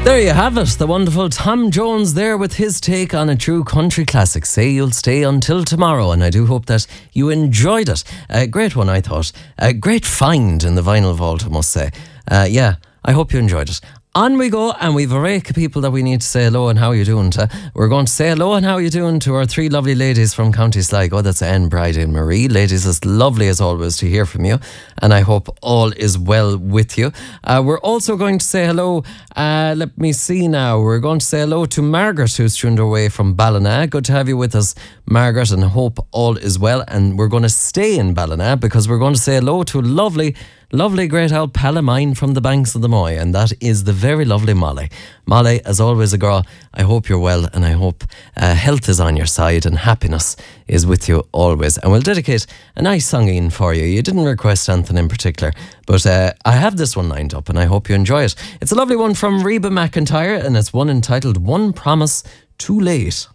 There you have it, the wonderful Tom Jones there with his take on a true country classic. Say You'll Stay Until Tomorrow, and I do hope that you enjoyed it. A great one, I thought. A great find in the vinyl vault, I must say. Yeah, I hope you enjoyed it. On we go, and we've a rake of people that we need to say hello and how you doing to. We're going to say hello and how you doing to our three lovely ladies from County Sligo. That's Anne, Bridie and Marie. Ladies, it's lovely as always to hear from you, and I hope all is well with you. We're also going to say hello, let me see now. We're going to say hello to Margaret, who's tuned away from Ballina. Good to have you with us, Margaret, and hope all is well. And we're going to stay in Ballina because we're going to say hello to lovely great old pal of mine from the banks of the Moy, and that is the very lovely Molly. Molly, as always a girl, I hope you're well, and I hope health is on your side and happiness is with you always. And we'll dedicate a nice song in for you. You didn't request anything in particular, but I have this one lined up and I hope you enjoy it. It's a lovely one from Reba McEntire, and it's one entitled One Promise Too Late.